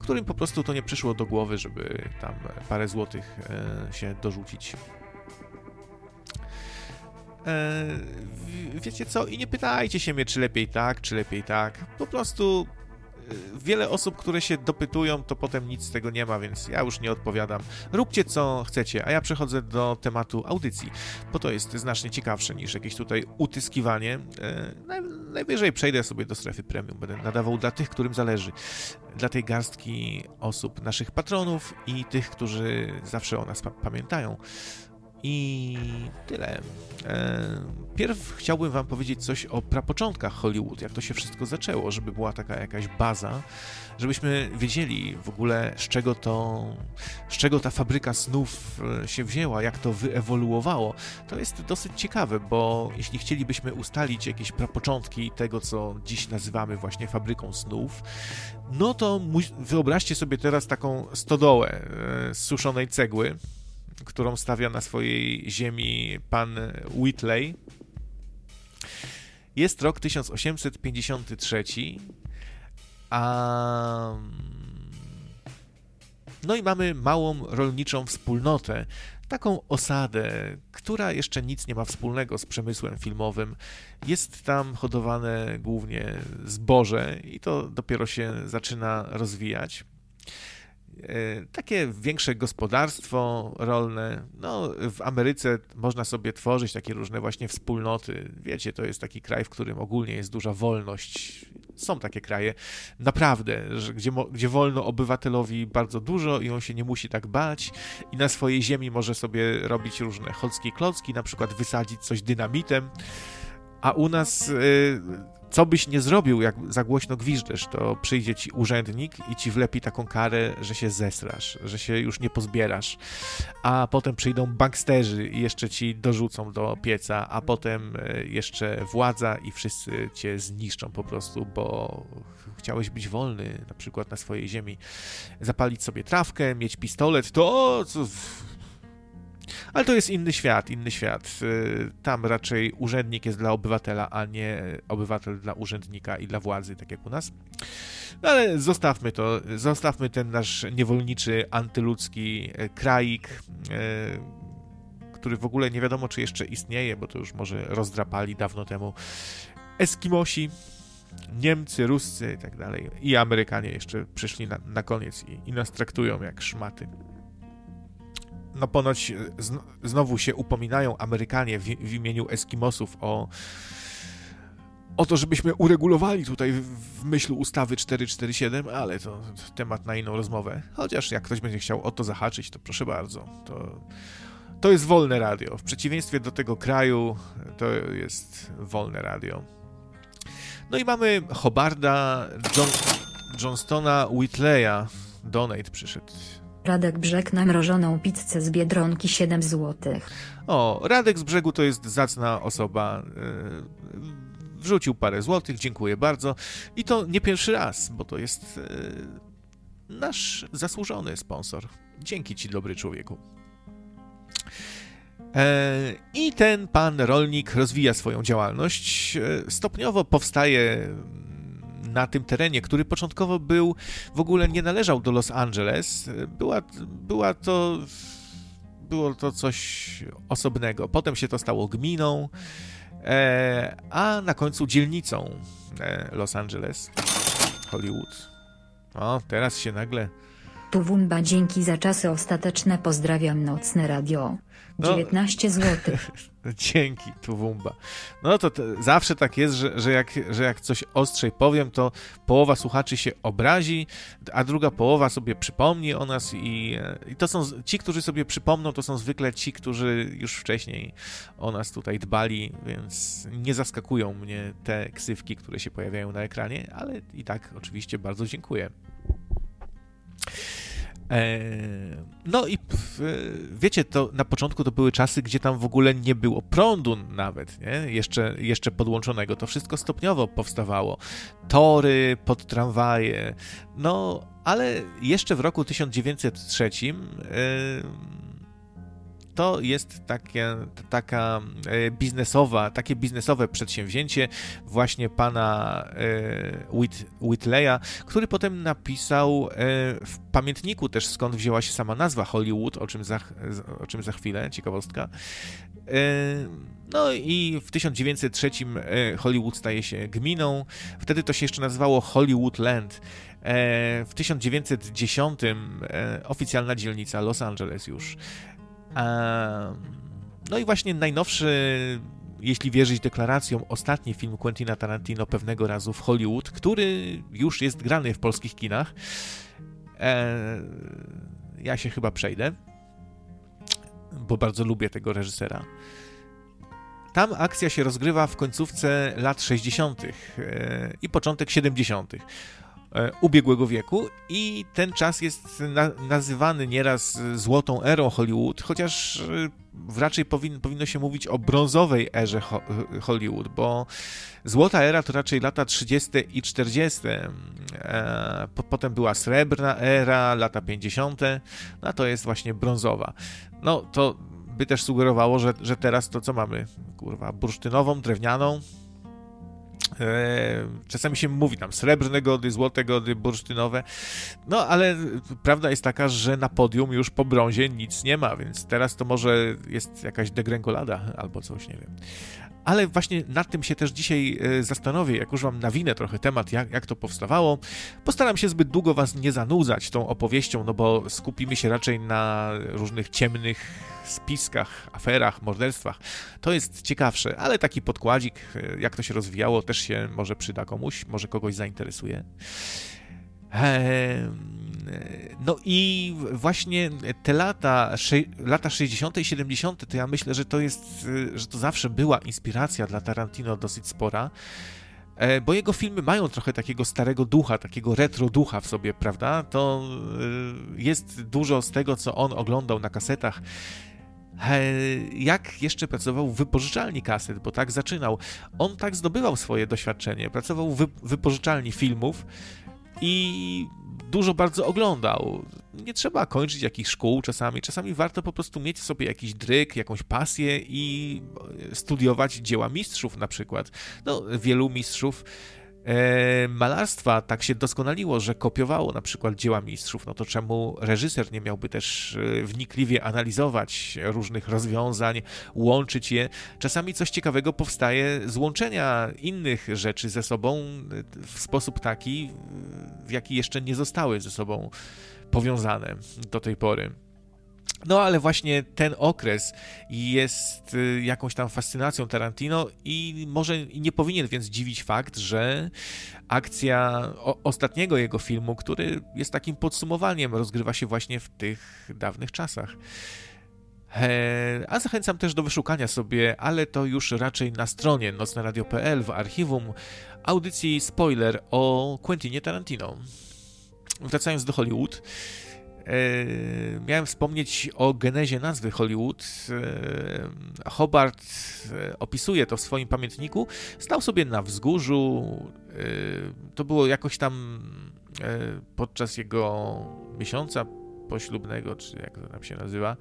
niektórym po prostu to nie przyszło do głowy, żeby tam parę złotych się dorzucić. Wiecie co? I nie pytajcie się mnie, czy lepiej tak, czy lepiej tak. Po prostu wiele osób, które się dopytują, to potem nic z tego nie ma, więc ja już nie odpowiadam. Róbcie co chcecie, a ja przechodzę do tematu audycji, bo to jest znacznie ciekawsze niż jakieś tutaj utyskiwanie. Najwyżej przejdę sobie do strefy premium, będę nadawał dla tych, którym zależy, dla tej garstki osób, naszych patronów i tych, którzy zawsze o nas pamiętają. I tyle. Pierw chciałbym wam powiedzieć coś o prapoczątkach Hollywood, jak to się wszystko zaczęło, żeby była taka jakaś baza, żebyśmy wiedzieli w ogóle z czego ta fabryka snów się wzięła, jak to wyewoluowało. To jest dosyć ciekawe, bo jeśli chcielibyśmy ustalić jakieś prapoczątki tego, co dziś nazywamy właśnie fabryką snów, no to wyobraźcie sobie teraz taką stodołę z suszonej cegły, którą stawia na swojej ziemi pan Whitley. Jest rok 1853, no i mamy małą rolniczą wspólnotę, taką osadę, która jeszcze nic nie ma wspólnego z przemysłem filmowym. Jest tam hodowane głównie zboże i to dopiero się zaczyna rozwijać. Takie większe gospodarstwo rolne, no w Ameryce można sobie tworzyć takie różne właśnie wspólnoty, wiecie, to jest taki kraj, w którym ogólnie jest duża wolność, są takie kraje, naprawdę, gdzie wolno obywatelowi bardzo dużo i on się nie musi tak bać i na swojej ziemi może sobie robić różne chocki klocki, na przykład wysadzić coś dynamitem, a u nas co byś nie zrobił, jak za głośno gwiżdżesz, to przyjdzie ci urzędnik i ci wlepi taką karę, że się zesrasz, że się już nie pozbierasz, a potem przyjdą banksterzy i jeszcze ci dorzucą do pieca, a potem jeszcze władza i wszyscy cię zniszczą po prostu, bo chciałeś być wolny, na przykład na swojej ziemi, zapalić sobie trawkę, mieć pistolet, to co... Ale to jest inny świat, inny świat. Tam raczej urzędnik jest dla obywatela, a nie obywatel dla urzędnika i dla władzy, tak jak u nas. No ale zostawmy to, zostawmy ten nasz niewolniczy, antyludzki kraik, który w ogóle nie wiadomo, czy jeszcze istnieje, bo to już może rozdrapali dawno temu. Eskimosi, Niemcy, Ruscy i tak dalej. I Amerykanie jeszcze przyszli na koniec i nas traktują jak szmaty. No ponoć znowu się upominają Amerykanie w imieniu Eskimosów o to, żebyśmy uregulowali tutaj w myśl ustawy 447, ale to temat na inną rozmowę. Chociaż jak ktoś będzie chciał o to zahaczyć, to proszę bardzo. To jest wolne radio. W przeciwieństwie do tego kraju, to jest wolne radio. No i mamy Hobarda Johnstona Whitleya. Donate przyszedł. Radek Brzeg na mrożoną pizzę z Biedronki 7 zł. O, Radek z Brzegu to jest zacna osoba. Wrzucił parę złotych, dziękuję bardzo. I to nie pierwszy raz, bo to jest nasz zasłużony sponsor. Dzięki ci, dobry człowieku. I ten pan rolnik rozwija swoją działalność. Stopniowo powstaje na tym terenie, który początkowo w ogóle nie należał do Los Angeles. Było to coś osobnego. Potem się to stało gminą, a na końcu dzielnicą Los Angeles, Hollywood. O, teraz się nagle... Tuwumba, dzięki za czasy ostateczne, pozdrawiam Nocne Radio. 19 zł. Dzięki, Tuwumba. No to zawsze tak jest, że jak coś ostrzej powiem, to połowa słuchaczy się obrazi, a druga połowa sobie przypomni o nas i to są ci, którzy sobie przypomną, to są zwykle ci, którzy już wcześniej o nas tutaj dbali, więc nie zaskakują mnie te ksywki, które się pojawiają na ekranie, ale i tak oczywiście bardzo dziękuję. No i wiecie, to na początku to były czasy, gdzie tam w ogóle nie było prądu nawet, nie? Jeszcze podłączonego. To wszystko stopniowo powstawało. Tory pod tramwaje. No, ale jeszcze w roku 1903 to jest takie biznesowe przedsięwzięcie właśnie pana Whitleya, który potem napisał w pamiętniku też, skąd wzięła się sama nazwa Hollywood, o czym za chwilę, ciekawostka. No i w 1903 Hollywood staje się gminą. Wtedy to się jeszcze nazywało Hollywoodland. W 1910 oficjalna dzielnica Los Angeles już. No i właśnie najnowszy, jeśli wierzyć deklaracjom, ostatni film Quentina Tarantino Pewnego razu w Hollywood, który już jest grany w polskich kinach. Ja się chyba przejdę, bo bardzo lubię tego reżysera. Tam akcja się rozgrywa w końcówce lat 60. I początek 70. Ubiegłego wieku i ten czas jest nazywany nieraz złotą erą Hollywood, chociaż raczej powinno się mówić o brązowej erze Hollywood, bo złota era to raczej lata 30. i 40. Potem była srebrna era, lata 50. No a to jest właśnie brązowa. No to by też sugerowało, że teraz to co mamy? Kurwa, bursztynową, drewnianą. Czasami się mówi tam srebrne gody, złote gody, bursztynowe, no ale prawda jest taka, że na podium już po brązie nic nie ma, więc teraz to może jest jakaś degrengolada albo coś, nie wiem. Ale właśnie nad tym się też dzisiaj zastanowię, jak już wam nawinę trochę temat, jak to powstawało. Postaram się zbyt długo was nie zanudzać tą opowieścią, no bo skupimy się raczej na różnych ciemnych spiskach, aferach, morderstwach. To jest ciekawsze, ale taki podkładzik, jak to się rozwijało, też się może przyda komuś, może kogoś zainteresuje. No i właśnie te lata 60. i 70. to ja myślę, że to zawsze była inspiracja dla Tarantino dosyć spora, bo jego filmy mają trochę takiego starego ducha, takiego retro ducha w sobie, prawda? To jest dużo z tego, co on oglądał na kasetach. Jak jeszcze pracował w wypożyczalni kaset, bo tak zaczynał. On tak zdobywał swoje doświadczenie, pracował w wypożyczalni filmów i dużo bardzo oglądał. Nie trzeba kończyć jakichś szkół czasami warto po prostu mieć sobie jakiś dryg, jakąś pasję i studiować dzieła mistrzów na przykład. No, wielu mistrzów malarstwa tak się doskonaliło, że kopiowało na przykład dzieła mistrzów, no to czemu reżyser nie miałby też wnikliwie analizować różnych rozwiązań, łączyć je. Czasami coś ciekawego powstaje z łączenia innych rzeczy ze sobą w sposób taki, w jaki jeszcze nie zostały ze sobą powiązane do tej pory. No ale właśnie ten okres jest jakąś tam fascynacją Tarantino i może nie powinien więc dziwić fakt, że akcja ostatniego jego filmu, który jest takim podsumowaniem, rozgrywa się właśnie w tych dawnych czasach. A zachęcam też do wyszukania sobie, ale to już raczej na stronie nocneradio.pl w archiwum audycji spoiler o Quentinie Tarantino. Wracając do Hollywood, miałem wspomnieć o genezie nazwy Hollywood. Hobart opisuje to w swoim pamiętniku. Stał sobie na wzgórzu. To było jakoś tam podczas jego miesiąca poślubnego, czy jak to tam się nazywa.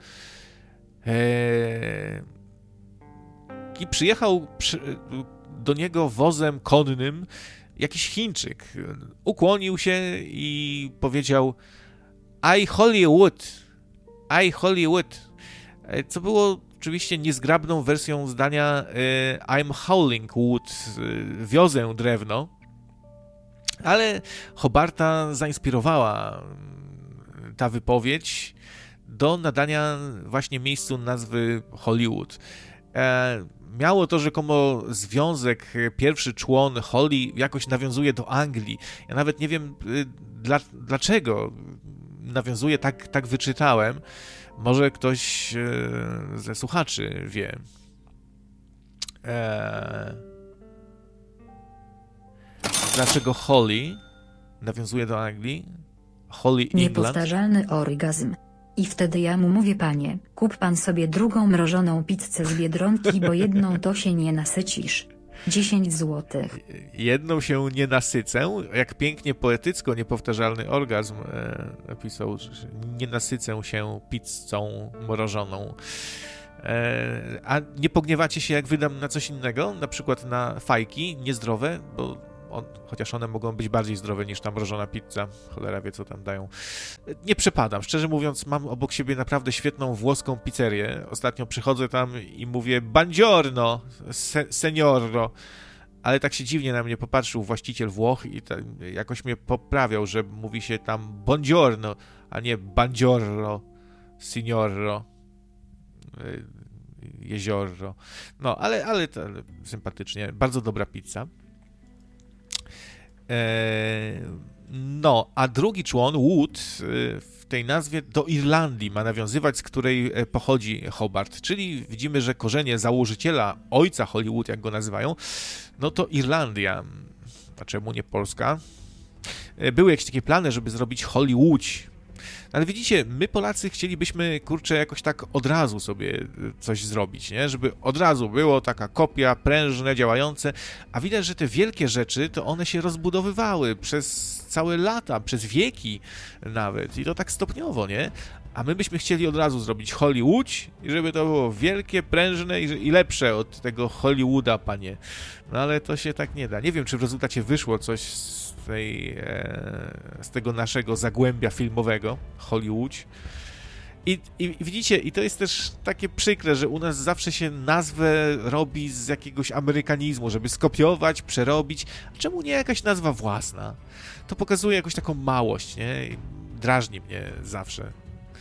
I przyjechał do niego wozem konnym jakiś Chińczyk. Ukłonił się i powiedział: I Hollywood, co było oczywiście niezgrabną wersją zdania I'm hauling wood, wiozę drewno, ale Hobarta zainspirowała ta wypowiedź do nadania właśnie miejscu nazwy Hollywood. Miało to rzekomo związek, pierwszy człon Holly jakoś nawiązuje do Anglii. Ja nawet nie wiem dlaczego nawiązuje, tak wyczytałem. Może ktoś ze słuchaczy wie. Dlaczego Holly nawiązuje do Anglii? Holly England. Niepowtarzalny orgazm. I wtedy ja mu mówię: panie, kup pan sobie drugą mrożoną pizzę z Biedronki, bo jedną to się nie nasycisz. 10 złotych. Jedną się nie nasycę, jak pięknie poetycko niepowtarzalny orgazm napisał, że nie nasycę się pizzą mrożoną. A nie pogniewacie się, jak wydam na coś innego, na przykład na fajki niezdrowe, bo chociaż one mogą być bardziej zdrowe niż ta mrożona pizza, cholera wie co tam dają. Nie przepadam, szczerze mówiąc, mam obok siebie naprawdę świetną włoską pizzerię. Ostatnio przychodzę tam i mówię buongiorno, senioro, ale tak się dziwnie na mnie popatrzył właściciel Włoch i jakoś mnie poprawiał, że mówi się tam buongiorno, a nie buongiorno, signoro, jezioro. No, ale to sympatycznie, bardzo dobra pizza. No, a drugi człon, Wood, w tej nazwie do Irlandii ma nawiązywać, z której pochodzi Hobart, czyli widzimy, że korzenie założyciela, ojca Hollywood, jak go nazywają, no to Irlandia. A czemu nie Polska? Były jakieś takie plany, żeby zrobić Hollywood. Ale widzicie, my Polacy chcielibyśmy, kurczę, jakoś tak od razu sobie coś zrobić, nie? Żeby od razu było taka kopia, prężne, działające, a widać, że te wielkie rzeczy, to one się rozbudowywały przez całe lata, przez wieki nawet i to tak stopniowo, nie? A my byśmy chcieli od razu zrobić Hollywood i żeby to było wielkie, prężne i lepsze od tego Hollywooda, panie. No ale to się tak nie da. Nie wiem, czy w rezultacie wyszło coś z tego naszego zagłębia filmowego, Hollywood. I widzicie, i to jest też takie przykre, że u nas zawsze się nazwę robi z jakiegoś amerykanizmu, żeby skopiować, przerobić. Czemu nie jakaś nazwa własna? To pokazuje jakąś taką małość, nie? I drażni mnie zawsze.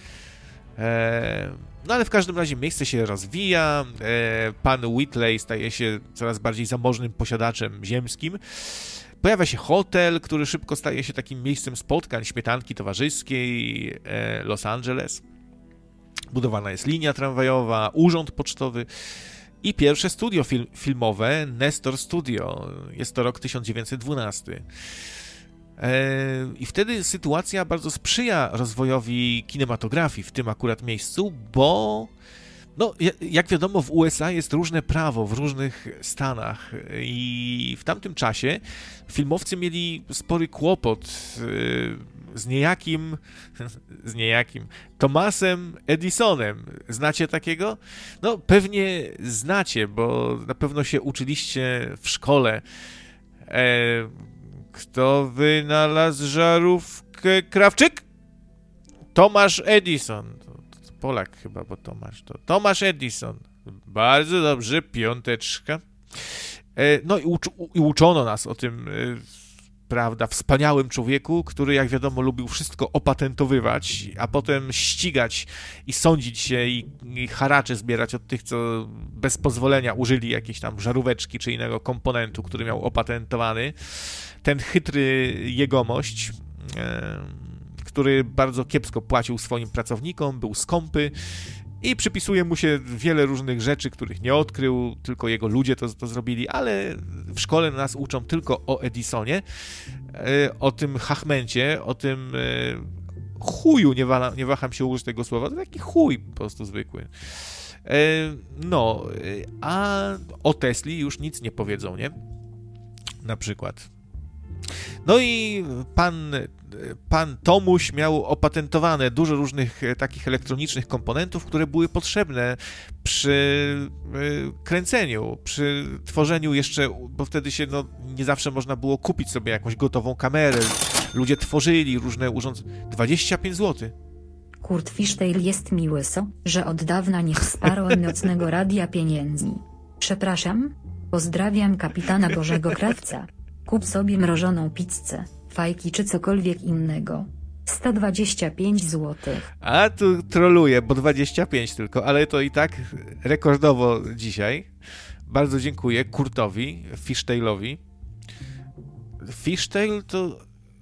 No ale w każdym razie miejsce się rozwija, pan Whitley staje się coraz bardziej zamożnym posiadaczem ziemskim. Pojawia się hotel, który szybko staje się takim miejscem spotkań, śmietanki towarzyskiej, Los Angeles. Budowana jest linia tramwajowa, urząd pocztowy i pierwsze studio filmowe, Nestor Studio. Jest to rok 1912. I wtedy sytuacja bardzo sprzyja rozwojowi kinematografii w tym akurat miejscu, bo no, jak wiadomo, w USA jest różne prawo w różnych stanach i w tamtym czasie filmowcy mieli spory kłopot z niejakim Thomasem Edisonem. Znacie takiego? No, pewnie znacie, bo na pewno się uczyliście w szkole. Kto wynalazł żarówkę? Krawczyk? Tomasz Edison. Polak chyba, bo Tomasz Edison. Bardzo dobrze, piąteczka. No i uczono nas o tym, prawda, wspaniałym człowieku, który, jak wiadomo, lubił wszystko opatentowywać, a potem ścigać i sądzić się i haracze zbierać od tych, co bez pozwolenia użyli jakiejś tam żaróweczki czy innego komponentu, który miał opatentowany. Ten chytry jegomość, który bardzo kiepsko płacił swoim pracownikom, był skąpy i przypisuje mu się wiele różnych rzeczy, których nie odkrył, tylko jego ludzie to zrobili, ale w szkole nas uczą tylko o Edisonie, o tym chachmencie, o tym chuju, nie waham się użyć tego słowa, to taki chuj po prostu zwykły. No, a o Tesli już nic nie powiedzą, nie? Na przykład. No i pan Tomuś miał opatentowane dużo różnych takich elektronicznych komponentów, które były potrzebne przy kręceniu, przy tworzeniu jeszcze, bo wtedy się nie zawsze można było kupić sobie jakąś gotową kamerę. Ludzie tworzyli różne urządzenia. 25 zł. Kurt Fisztejl jest mi łyso, że od dawna nie wsparłem nocnego radia pieniędzy. Przepraszam. Pozdrawiam kapitana Bożego Krawca. Kup sobie mrożoną pizzę, fajki czy cokolwiek innego. 125 zł. A tu troluję, bo 25 tylko, ale to i tak rekordowo dzisiaj. Bardzo dziękuję Kurtowi Fisztejlowi. Fisztejl to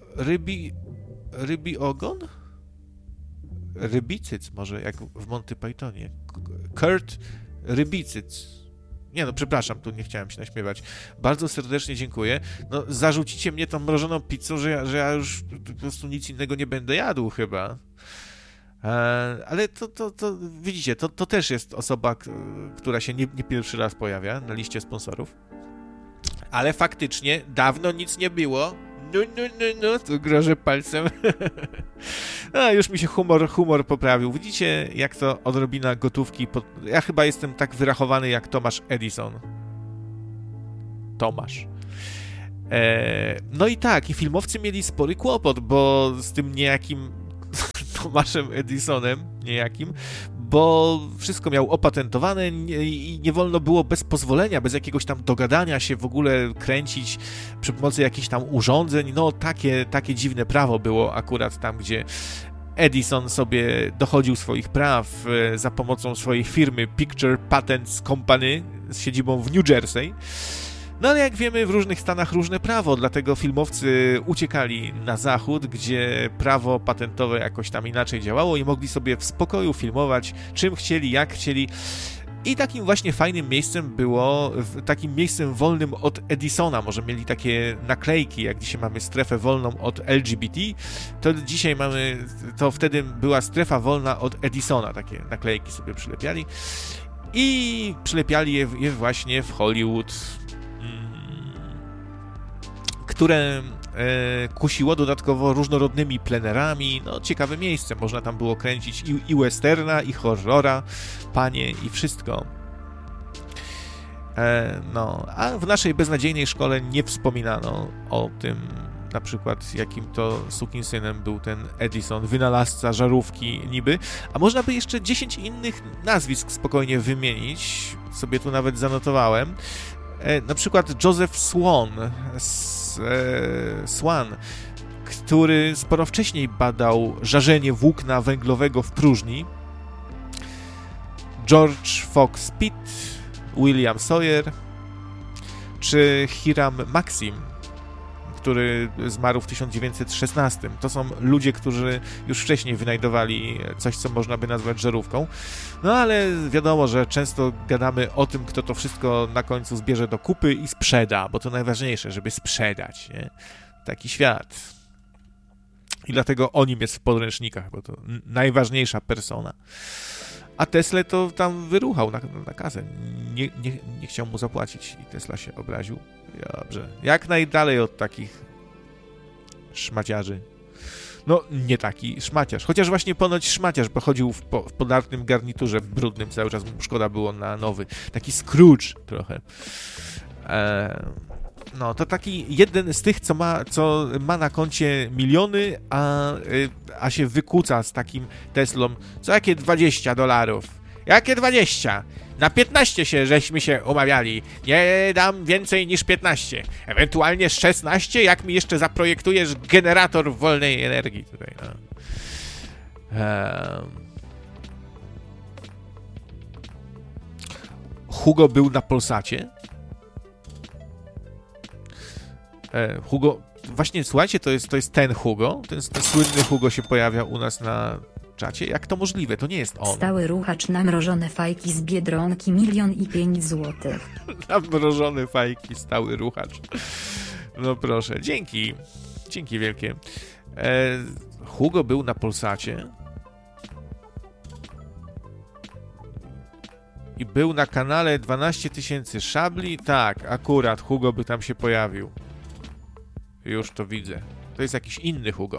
rybi ogon? Rybicyc może, jak w Monty Pythonie. Kurt Rybicyc. Nie no, przepraszam, tu nie chciałem się naśmiewać. Bardzo serdecznie dziękuję. No, zarzucicie mnie tą mrożoną pizzą, że ja już po prostu nic innego nie będę jadł chyba. Ale to widzicie, to też jest osoba, która się nie pierwszy raz pojawia na liście sponsorów. ale faktycznie dawno nic nie było. No, tu grożę palcem. A, już mi się humor poprawił. Widzicie, jak to odrobina gotówki... Ja chyba jestem tak wyrachowany jak Thomas Edison. Tomasz. No i tak, i filmowcy mieli spory kłopot, bo z tym niejakim Tomaszem Edisonem, bo wszystko miał opatentowane i nie wolno było bez pozwolenia, bez jakiegoś tam dogadania się w ogóle kręcić przy pomocy jakichś tam urządzeń. No takie dziwne prawo było akurat tam, gdzie Edison sobie dochodził swoich praw za pomocą swojej firmy Picture Patents Company z siedzibą w New Jersey. No ale jak wiemy, w różnych stanach różne prawo, dlatego filmowcy uciekali na zachód, gdzie prawo patentowe jakoś tam inaczej działało i mogli sobie w spokoju filmować, czym chcieli, jak chcieli. I takim właśnie fajnym miejscem było, takim miejscem wolnym od Edisona, może mieli takie naklejki, jak dzisiaj mamy strefę wolną od LGBT, to dzisiaj to wtedy była strefa wolna od Edisona, takie naklejki sobie przylepiali i przylepiali je właśnie w Hollywood, które kusiło dodatkowo różnorodnymi plenerami. No, ciekawe miejsce, można tam było kręcić i westerna, i horrora, panie, i wszystko. No, a w naszej beznadziejnej szkole nie wspominano o tym, na przykład jakim to sukinsynem był ten Edison, wynalazca żarówki niby, a można by jeszcze 10 innych nazwisk spokojnie wymienić, sobie tu nawet zanotowałem. Na przykład Joseph Swan, który sporo wcześniej badał żarzenie włókna węglowego w próżni. George Fox Pitt, William Sawyer, czy Hiram Maxim, który zmarł w 1916. To są ludzie, którzy już wcześniej wynajdowali coś, co można by nazwać żarówką. No ale wiadomo, że często gadamy o tym, kto to wszystko na końcu zbierze do kupy i sprzeda, bo to najważniejsze, żeby sprzedać, nie? Taki świat. I dlatego o nim jest w podręcznikach, bo to najważniejsza persona. A Tesla to tam wyruchał na kasę. Nie chciał mu zapłacić i Tesla się obraził. Dobrze. Jak najdalej od takich szmaciarzy. No, nie taki szmaciarz. Chociaż właśnie ponoć szmaciarz, bo chodził w podartym garniturze brudnym cały czas. Szkoda było na nowy. Taki Scrooge trochę. No, to taki jeden z tych, co ma na koncie miliony, a się wykłóca z takim Teslą. Co jakie $20? Jakie 20? Na 15 żeśmy się umawiali. Nie dam więcej niż 15. Ewentualnie 16, jak mi jeszcze zaprojektujesz generator wolnej energii tutaj. No. Hugo był na Polsacie. Hugo, właśnie słuchajcie, to jest ten Hugo, ten słynny Hugo się pojawia u nas na czacie. Jak to możliwe? To nie jest on. Stały ruchacz na mrożone fajki z Biedronki 1 500 000 złotych. Na mrożone fajki, stały ruchacz. No proszę, dzięki wielkie. Hugo był na Polsacie i był na kanale 12 000 szabli. Tak, akurat Hugo by tam się pojawił. Już to widzę. To jest jakiś inny Hugo.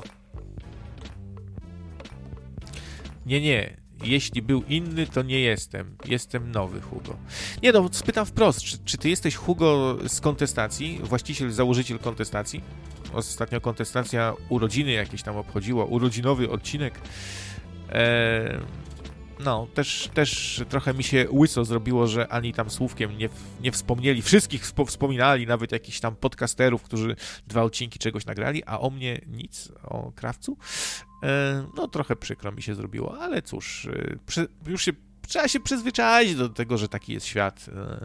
Nie. Jeśli był inny, to nie jestem. Jestem nowy Hugo. Nie no, spytam wprost, czy ty jesteś Hugo z Kontestacji? Właściciel, założyciel Kontestacji? Ostatnio Kontestacja urodziny jakieś tam obchodziła. Urodzinowy odcinek. No, też trochę mi się łyso zrobiło, że ani tam słówkiem nie wspomnieli. Wszystkich wspominali, nawet jakichś tam podcasterów, którzy 2 odcinki czegoś nagrali, a o mnie nic, o Krawcu. No, trochę przykro mi się zrobiło, ale cóż, trzeba się przyzwyczaić do tego, że taki jest świat.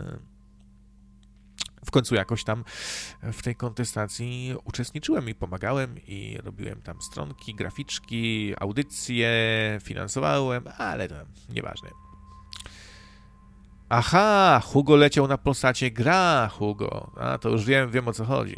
W końcu jakoś tam w tej kontestacji uczestniczyłem i pomagałem i robiłem tam stronki, graficzki, audycje, finansowałem, ale to nieważne. Aha, Hugo leciał na Polsacie, gra Hugo. A, to już wiem o co chodzi.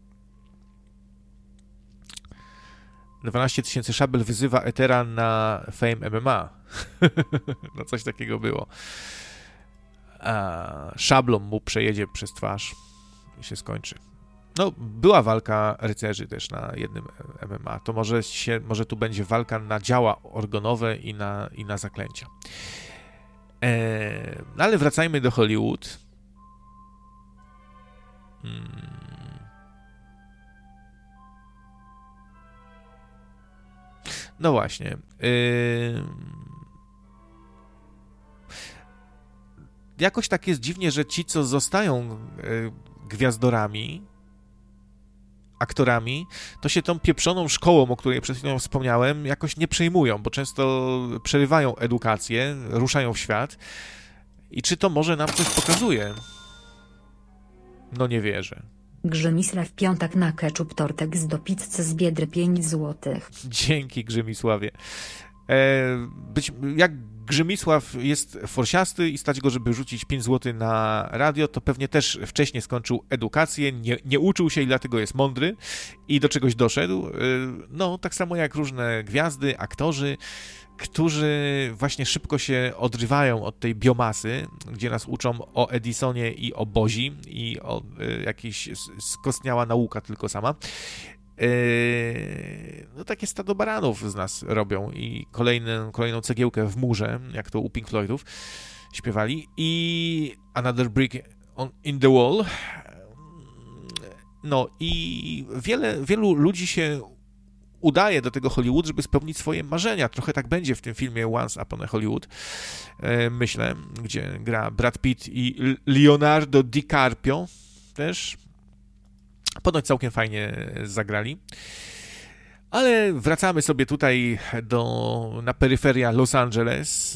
12 000 szabel wyzywa Etera na Fame MMA. No coś takiego było. A szablą mu przejedzie przez twarz. się skończy. No, była walka rycerzy też na jednym MMA, to może tu będzie walka na działa organowe i na zaklęcia. Ale wracajmy do Hollywood. No właśnie. Jakoś tak jest dziwnie, że ci, co zostają gwiazdorami, aktorami, to się tą pieprzoną szkołą, o której przed chwilą wspomniałem, jakoś nie przejmują, bo często przerywają edukację, ruszają w świat. I czy to może nam coś pokazuje? No nie wierzę. Grzymisław Piątak na ketchup tortex do pizzy z Biedry 5 złotych. Dzięki, Grzymisławie. Jak Grzymisław jest forsiasty i stać go, żeby rzucić 5 zł na radio, to pewnie też wcześniej skończył edukację, nie uczył się i dlatego jest mądry i do czegoś doszedł. No, tak samo jak różne gwiazdy, aktorzy, którzy właśnie szybko się odrywają od tej biomasy, gdzie nas uczą o Edisonie i o Bozi i o jakiejś skostniała nauka tylko sama. No takie stado baranów z nas robią i kolejną cegiełkę w murze, jak to u Pink Floydów śpiewali, i Another Brick in the Wall. No i wielu ludzi się udaje do tego Hollywood, żeby spełnić swoje marzenia. Trochę tak będzie w tym filmie Once Upon a Hollywood, myślę, gdzie gra Brad Pitt i Leonardo DiCaprio też. Ponoć całkiem fajnie zagrali. Ale wracamy sobie tutaj na peryferia Los Angeles.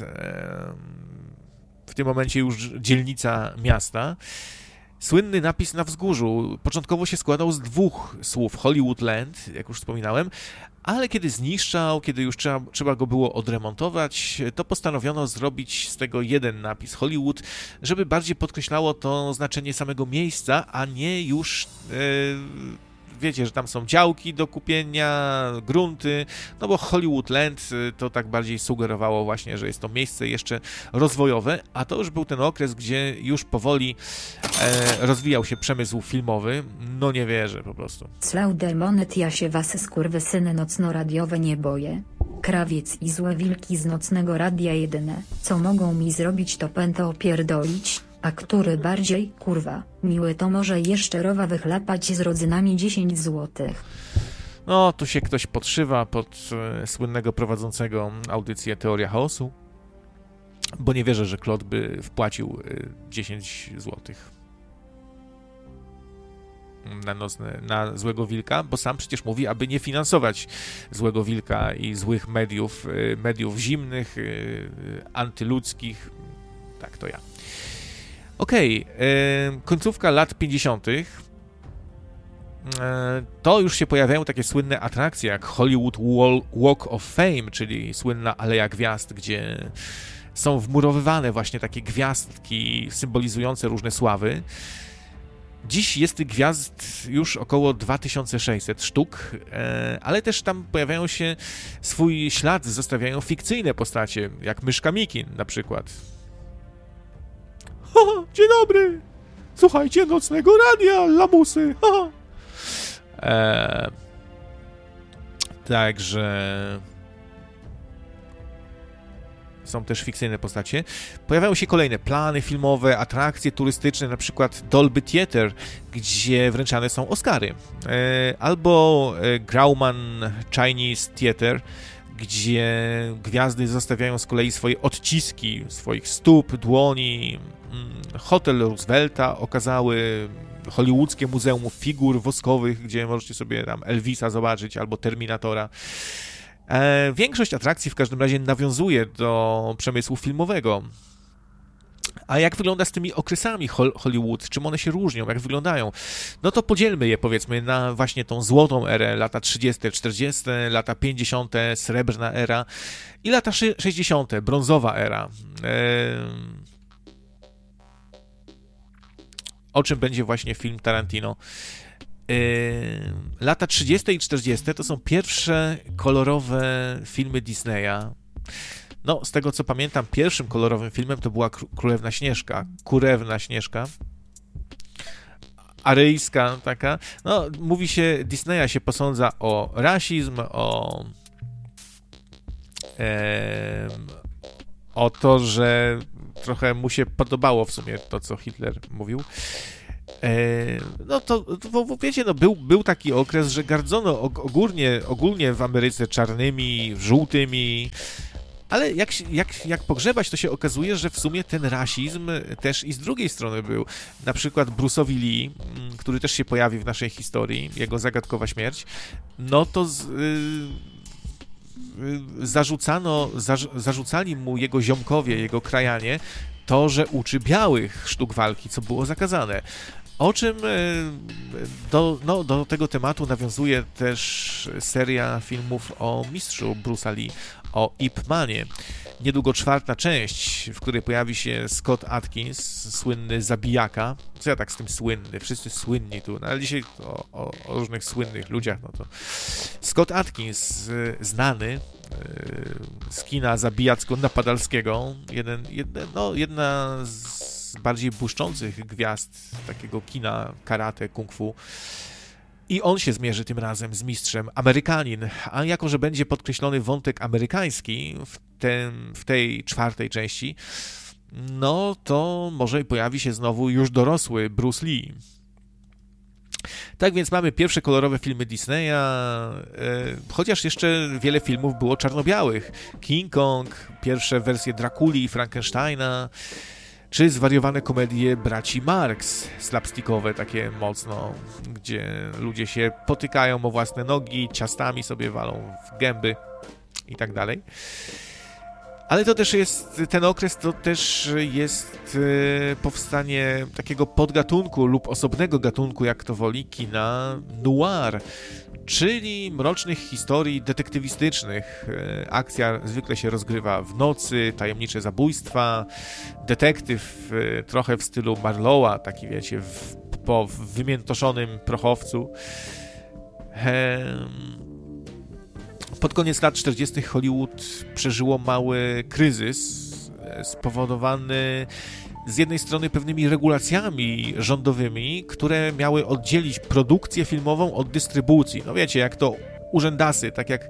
W tym momencie już dzielnica miasta. Słynny napis na wzgórzu początkowo się składał z 2 słów Hollywoodland, jak już wspominałem, ale kiedy zniszczał, kiedy już trzeba go było odremontować, to postanowiono zrobić z tego jeden napis Hollywood, żeby bardziej podkreślało to znaczenie samego miejsca, a nie już wiecie, że tam są działki do kupienia, grunty, no bo Hollywoodland to tak bardziej sugerowało właśnie, że jest to miejsce jeszcze rozwojowe, a to już był ten okres, gdzie już powoli rozwijał się przemysł filmowy. No nie wierzę po prostu. Slał demonet, ja się was skurwysyny nocno-radiowe nie boję. Krawiec i złe wilki z nocnego radia jedyne, co mogą mi zrobić, to pętę opierdolić. A który bardziej, kurwa, miły, to może jeszcze rowa wychlapać z rodzynami 10 złotych. No, tu się ktoś podszywa pod słynnego prowadzącego audycję Teoria Chaosu, bo nie wierzę, że Claude by wpłacił 10 złotych na Złego Wilka, bo sam przecież mówi, aby nie finansować Złego Wilka i złych mediów zimnych, antyludzkich. Tak, to ja. Okej, końcówka lat 50. To już się pojawiają takie słynne atrakcje jak Hollywood Walk of Fame, czyli słynna Aleja Gwiazd, gdzie są wmurowywane właśnie takie gwiazdki symbolizujące różne sławy. Dziś jest tych gwiazd już około 2600 sztuk, ale też tam pojawiają się, swój ślad zostawiają fikcyjne postacie, jak Myszka Mikin na przykład. Dzień dobry! Słuchajcie nocnego radia, lamusy! Także są też fikcyjne postacie. Pojawiają się kolejne plany filmowe, atrakcje turystyczne, na przykład Dolby Theatre, gdzie wręczane są Oscary. Albo Grauman Chinese Theatre, gdzie gwiazdy zostawiają z kolei swoje odciski swoich stóp, dłoni. Hotel Roosevelta okazały, hollywoodzkie muzeum figur woskowych, gdzie możecie sobie tam Elvisa zobaczyć albo Terminatora. Większość atrakcji w każdym razie nawiązuje do przemysłu filmowego. A jak wygląda z tymi okresami Hollywood? Czym one się różnią? Jak wyglądają? No to podzielmy je, powiedzmy, na właśnie tą złotą erę, lata 30, 40, lata 50, srebrna era i lata 60, brązowa era. O czym będzie właśnie film Tarantino. Lata 30 i 40 to są pierwsze kolorowe filmy Disneya. No, z tego co pamiętam, pierwszym kolorowym filmem to była Królewna Śnieżka. aryjska taka. No, mówi się, Disneya się posądza o rasizm, o to, że trochę mu się podobało w sumie to, co Hitler mówił. No to wiecie, no był taki okres, że gardzono ogólnie w Ameryce czarnymi, żółtymi, ale jak pogrzebać, to się okazuje, że w sumie ten rasizm też i z drugiej strony był. Na przykład Bruce'owi Lee, który też się pojawi w naszej historii, jego zagadkowa śmierć, no to zarzucali mu jego ziomkowie, jego krajanie, to, że uczy białych sztuk walki, co było zakazane. O czym do tego tematu nawiązuje też seria filmów o mistrzu Bruce'a Lee, o Ip Manie. Niedługo 4. część, w której pojawi się Scott Adkins, słynny zabijaka. Co ja tak z tym słynny? Wszyscy słynni tu, no ale dzisiaj o różnych słynnych ludziach, no to Scott Adkins, znany z kina zabijacko-napadalskiego, jedna z bardziej błyszczących gwiazd takiego kina karate, kung fu. I on się zmierzy tym razem z mistrzem Amerykanin. A jako że będzie podkreślony wątek amerykański w tej 4. części, no to może pojawi się znowu już dorosły Bruce Lee. Tak więc mamy pierwsze kolorowe filmy Disneya, chociaż jeszcze wiele filmów było czarno-białych. King Kong, pierwsze wersje Drakuli i Frankensteina, czy zwariowane komedie braci Marx, slapstickowe takie mocno, gdzie ludzie się potykają o własne nogi, ciastami sobie walą w gęby i tak dalej. Ale to też jest, ten okres to też jest powstanie takiego podgatunku lub osobnego gatunku, jak to woli, kina noir, czyli mrocznych historii detektywistycznych. Akcja zwykle się rozgrywa w nocy, tajemnicze zabójstwa, detektyw trochę w stylu Marlowa, taki wiecie, po wymiętoszonym prochowcu. Pod koniec lat 40. Hollywood przeżyło mały kryzys spowodowany z jednej strony pewnymi regulacjami rządowymi, które miały oddzielić produkcję filmową od dystrybucji. No wiecie, jak to urzędasy, tak jak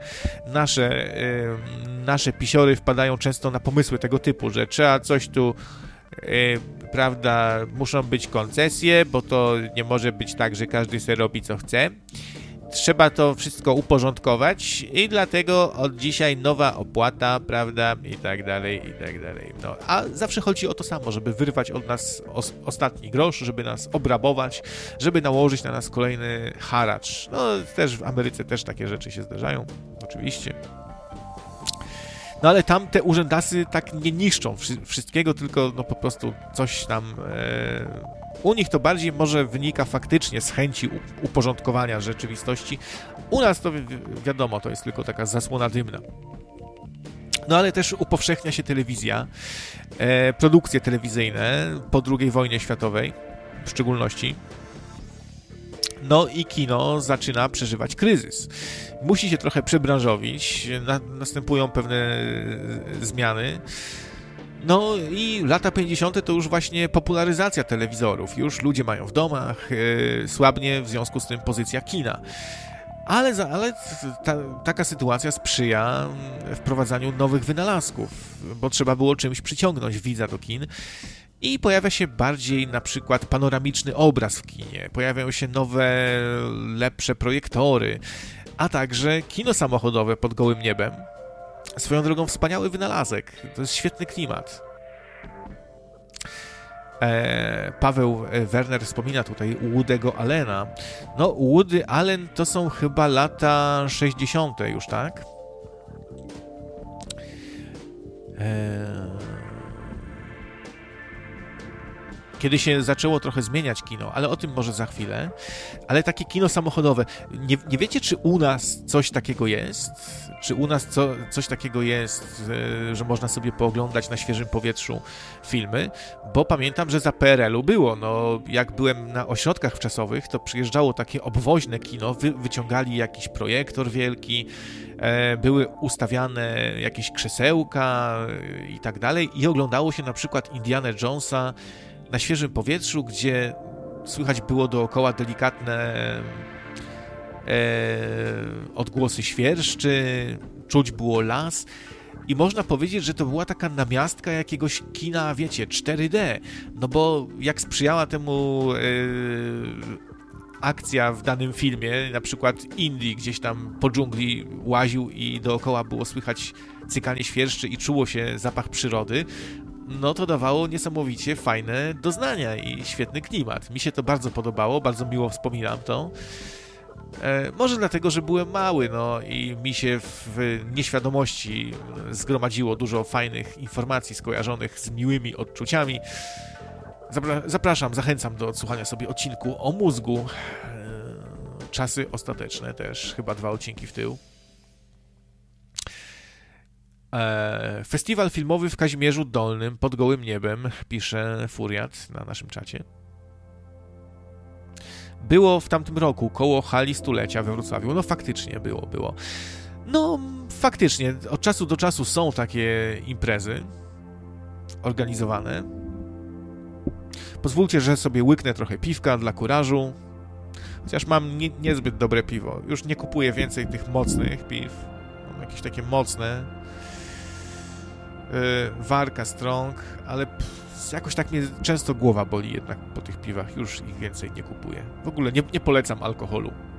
nasze pisiory wpadają często na pomysły tego typu, że trzeba coś tu, prawda, muszą być koncesje, bo to nie może być tak, że każdy sobie robi co chce. Trzeba to wszystko uporządkować i dlatego od dzisiaj nowa opłata, prawda, i tak dalej, i tak dalej. No, a zawsze chodzi o to samo, żeby wyrwać od nas ostatni grosz, żeby nas obrabować, żeby nałożyć na nas kolejny haracz. No, też w Ameryce też takie rzeczy się zdarzają, oczywiście. No ale tam te urzędasy tak nie niszczą wszystkiego, tylko no po prostu coś tam... U nich to bardziej może wynika faktycznie z chęci uporządkowania rzeczywistości. U nas to wiadomo, to jest tylko taka zasłona dymna. No ale też upowszechnia się telewizja, produkcje telewizyjne po II wojnie światowej w szczególności. No i kino zaczyna przeżywać kryzys. Musi się trochę przebranżowić, następują pewne zmiany. No i lata 50. to już właśnie popularyzacja telewizorów. Już ludzie mają w domach, słabnie w związku z tym pozycja kina. Ale taka sytuacja sprzyja wprowadzaniu nowych wynalazków, bo trzeba było czymś przyciągnąć widza do kin. I pojawia się bardziej na przykład panoramiczny obraz w kinie, pojawiają się nowe, lepsze projektory, a także kino samochodowe pod gołym niebem. Swoją drogą wspaniały wynalazek, to jest świetny klimat. Paweł Werner wspomina tutaj Woody'ego Allena. No, Woody Allen to są chyba lata 60. już, tak? Kiedy się zaczęło trochę zmieniać kino, ale o tym może za chwilę. Ale takie kino samochodowe. Nie wiecie, czy u nas coś takiego jest? Czy u nas coś takiego jest, że można sobie pooglądać na świeżym powietrzu filmy? Bo pamiętam, że za PRL-u było. No, jak byłem na ośrodkach wczasowych, to przyjeżdżało takie obwoźne kino, wyciągali jakiś projektor wielki, były ustawiane jakieś krzesełka i tak dalej i oglądało się na przykład Indiana Jonesa na świeżym powietrzu, gdzie słychać było dookoła delikatne odgłosy świerszczy, czuć było las i można powiedzieć, że to była taka namiastka jakiegoś kina, wiecie, 4D, no bo jak sprzyjała temu akcja w danym filmie, na przykład Indy gdzieś tam po dżungli łaził i dookoła było słychać cykanie świerszczy i czuło się zapach przyrody, no to dawało niesamowicie fajne doznania i świetny klimat. Mi się to bardzo podobało, bardzo miło wspominam to. Może dlatego, że byłem mały, no i mi się w nieświadomości zgromadziło dużo fajnych informacji skojarzonych z miłymi odczuciami. Zapraszam, zachęcam do odsłuchania sobie odcinku o mózgu. Czasy ostateczne też, chyba 2 odcinki w tył. Festiwal filmowy w Kazimierzu Dolnym pod gołym niebem, pisze Furiat na naszym czacie. Było w tamtym roku koło hali stulecia we Wrocławiu. No faktycznie było. No faktycznie, od czasu do czasu są takie imprezy organizowane. Pozwólcie, że sobie łyknę trochę piwka dla kurażu. Chociaż mam niezbyt dobre piwo. Już nie kupuję więcej tych mocnych piw. Mam jakieś takie mocne. Warka Strong, ale jakoś tak mnie często głowa boli jednak po tych piwach. Już ich więcej nie kupuję. W ogóle nie polecam alkoholu.